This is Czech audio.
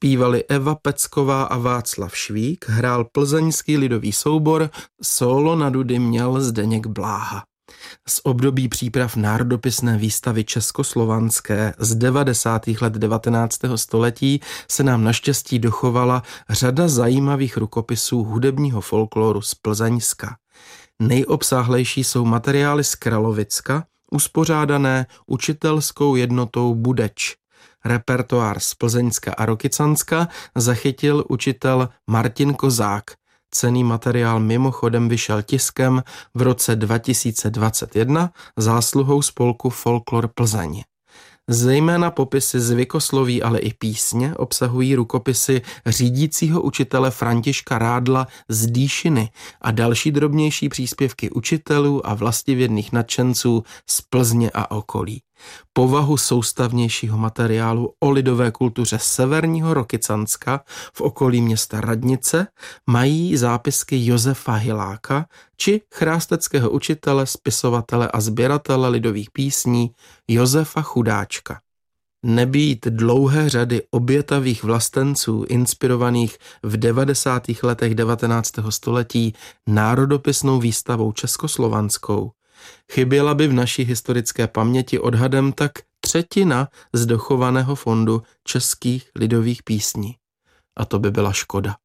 Zpívali Eva Pecková a Václav Švík, hrál plzeňský lidový soubor, sólo na dudy měl Zdeněk Bláha. Z období příprav národopisné výstavy československé z 90. let 19. století se nám naštěstí dochovala řada zajímavých rukopisů hudebního folkloru z Plzeňska. Nejobsáhlejší jsou materiály z Kralovicka, uspořádané učitelskou jednotou Budeč. Repertoár z Plzeňska a Rokycanska zachytil učitel Martin Kozák. Cenný materiál mimochodem vyšel tiskem v roce 2021 zásluhou spolku Folklor Plzeň. Zejména popisy zvykosloví, ale i písně obsahují rukopisy řídícího učitele Františka Rádla z Dýšiny a další drobnější příspěvky učitelů a vlastivědných nadšenců z Plzně a okolí. Povahu soustavnějšího materiálu o lidové kultuře severního Rokycanska v okolí města Radnice mají zápisky Josefa Hiláka či chrásteckého učitele, spisovatele a sběratele lidových písní Josefa Chudáčka. Nebýt dlouhé řady obětavých vlastenců inspirovaných v 90. letech 19. století národopisnou výstavou českoslovanskou, chyběla by v naší historické paměti odhadem tak 1/3 z dochovaného fondu českých lidových písní. A to by byla škoda.